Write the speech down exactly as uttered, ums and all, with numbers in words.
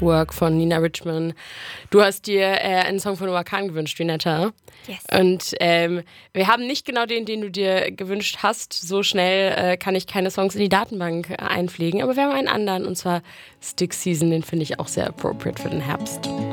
Work von Nina Richman. Du hast dir äh, einen Song von Noah Kahan gewünscht, Vinetta. Yes. Und ähm, wir haben nicht genau den, den du dir gewünscht hast. So schnell äh, kann ich keine Songs in die Datenbank äh, einpflegen. Aber wir haben einen anderen, und zwar Stick Season. Den finde ich auch sehr appropriate für den Herbst.